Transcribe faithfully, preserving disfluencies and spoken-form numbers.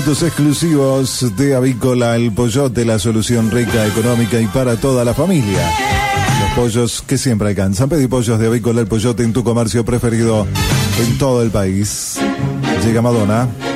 Productos exclusivos de Avícola El Pollote, la solución rica, económica y para toda la familia. Los pollos que siempre alcanzan. Pedí pollos de Avícola El Pollote en tu comercio preferido en todo el país. Llega Madonna.